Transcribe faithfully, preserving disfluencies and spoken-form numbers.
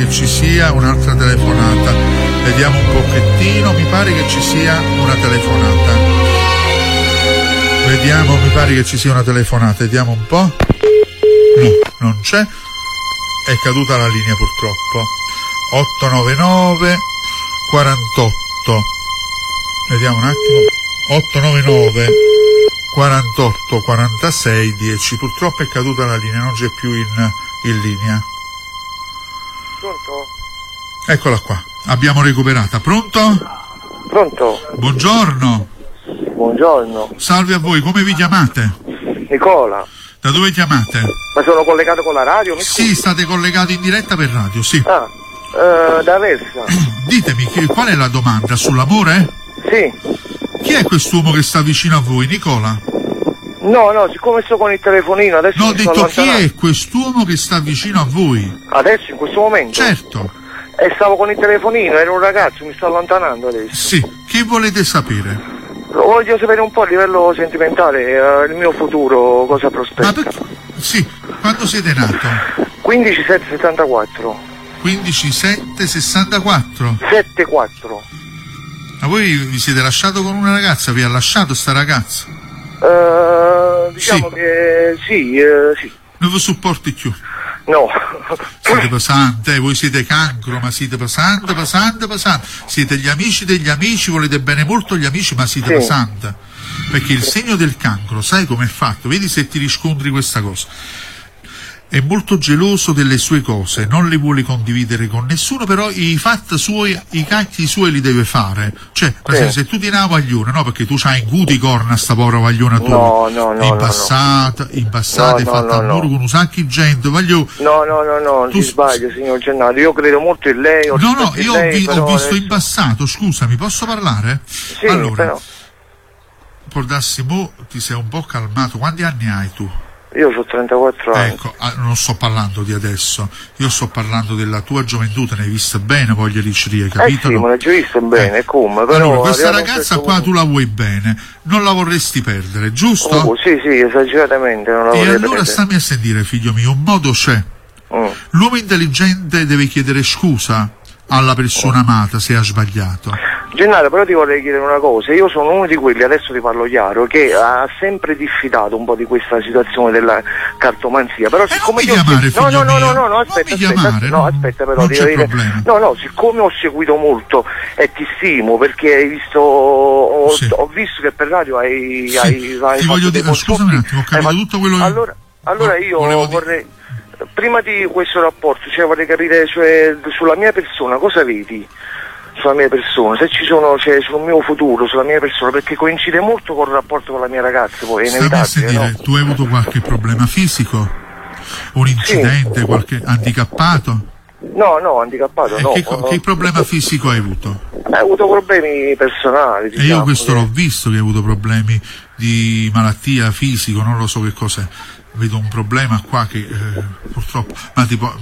che ci sia un'altra telefonata. Vediamo un pochettino, mi pare che ci sia una telefonata. Vediamo, mi pare che ci sia una telefonata, vediamo un po'. No, non c'è. È caduta la linea purtroppo. otto nove nove quarantotto. Vediamo un attimo. otto nove nove quarantotto quarantasei dieci. Purtroppo è caduta la linea, non c'è più in, in linea. Pronto? Eccola qua, abbiamo recuperata. Pronto? Pronto? Buongiorno. Buongiorno. Salve a voi, come vi chiamate? Nicola. Da dove chiamate? Ma sono collegato con la radio? Mi Sì, state collegati in diretta per radio, sì. Ah, eh, da Versa. Ditemi, che, qual è la domanda? Sull'amore? Sì. Chi è quest'uomo che sta vicino a voi, Nicola? No, no, siccome sto con il telefonino adesso No, ho mi sto detto chi allontanando. è quest'uomo che sta vicino a voi? Adesso, in questo momento? Certo. E stavo con il telefonino, ero un ragazzo, mi sto allontanando adesso. Sì, che volete sapere? Voglio sapere un po' a livello sentimentale, eh, il mio futuro, cosa prospetta. Ma perché? Sì, quando siete nato? quindici sette settantaquattro. quindici sette sessantaquattro? sette quattro. Ma voi vi siete lasciato con una ragazza? Vi ha lasciato sta ragazza? Uh, diciamo Sì. che sì, eh, sì. Non vi supporti più. No. Siete pesante, eh, voi siete cancro, ma siete pesante, pesante, pesante. Siete gli amici degli amici, volete bene molto gli amici, ma siete Sì. pesante. Perché il segno del cancro, sai com'è fatto? Vedi se ti riscontri questa cosa. È molto geloso delle sue cose, non le vuole condividere con nessuno, però i fatti suoi, i cacchi suoi li deve fare. Cioè, per Sì. esempio, se tu ti una vagliona, no, perché tu c'hai in cuti corna sta povera vagliona tua. No, no, no, In no, passato, in passato No, hai no, fatto no, amore no. con un sacco di gente, voglio... No, no, no, no, Tu- si sbaglia, signor Gennaro. Io credo molto in lei. Ho No, no, rispetto in io ho, lei, vi- ho però visto adesso- in passato, scusami, posso parlare? Sì, allora, però può darsi, mo ti sei un po' calmato. Quanti anni hai tu? io ho trentaquattro anni. Ecco, ah, non sto parlando di adesso, io sto parlando della tua gioventù, te ne hai vista bene, voglia di hai capito? Eh sì, me l'ho già visto bene, come, però... Allora, questa arrivato a un ragazza certo qua punto- tu la vuoi bene, non la vorresti perdere, giusto? Oh, sì, sì, esageratamente, non la E vorrei allora prendere. stammi a sentire, figlio mio, un modo c'è. Mm. L'uomo intelligente deve chiedere scusa alla persona amata se ha sbagliato. Gennaro, però ti vorrei chiedere una cosa, io sono uno di quelli, adesso ti parlo chiaro, che ha sempre diffidato un po' di questa situazione della cartomanzia, però Eh, siccome non mi io... chiamare, no, figlio no, no, mio. no, no, no, Non aspetta, mi aspetta, chiamare, no, non- aspetta però, non ti c'è devo dire- problema. no, no, siccome ho seguito molto e ti stimo, perché hai visto, ho, Sì. ho visto che per radio hai... Sì, hai, hai ti fatto voglio dei dire, scusami un consulti, attimo, ho capito hai fatto- tutto quello che... Allora, allora io volevo dire- vorrei... Prima di questo rapporto, cioè vorrei capire cioè, sulla mia persona, cosa vedi? Sulla mia persona, se ci sono, cioè, sul mio futuro, sulla mia persona, perché coincide molto col rapporto con la mia ragazza, poi è Stammi a inevitabile, sentire, no? tu hai avuto qualche problema fisico? Un incidente, qualche handicappato? No, no, handicappato E no. che, co- che problema fisico hai avuto? Hai avuto problemi personali, E diciamo. io questo che- l'ho visto, che hai avuto problemi di malattia fisico, non lo so che cos'è. Vedo un problema qua che eh, purtroppo... Ma tipo,